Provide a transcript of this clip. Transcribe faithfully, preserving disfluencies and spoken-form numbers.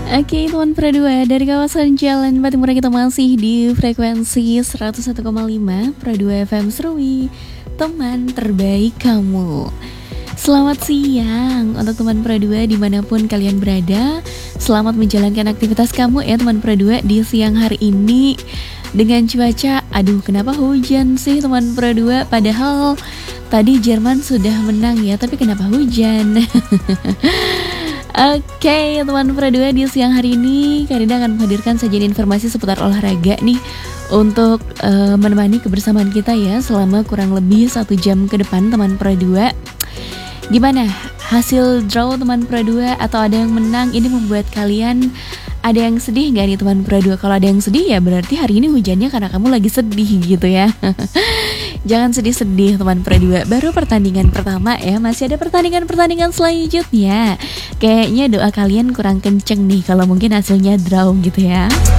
Oke teman Pro dua, dari kawasan Jalan Patimura kita masih di frekuensi seratus satu koma lima Pro dua F M Serui, teman terbaik kamu. Selamat siang untuk teman Pro dua dimanapun kalian berada. Selamat menjalankan aktivitas kamu ya teman Pro dua di siang hari ini. Dengan cuaca, aduh kenapa hujan sih teman Pro dua? Padahal tadi Jerman sudah menang ya, tapi kenapa hujan? Oke okay, teman Pro dua, di siang hari ini Karina akan menghadirkan sajian informasi seputar olahraga nih untuk uh, menemani kebersamaan kita ya selama kurang lebih satu jam ke depan teman Pro dua. Gimana hasil draw teman Pro dua atau ada yang menang ini membuat kalian ada yang sedih gak nih teman Pro dua? Kalau ada yang sedih ya berarti hari ini hujannya karena kamu lagi sedih gitu ya. Jangan sedih-sedih teman Pro dua, baru pertandingan pertama ya, masih ada pertandingan-pertandingan selanjutnya. Kayaknya doa kalian kurang kenceng nih kalau mungkin hasilnya draw gitu ya.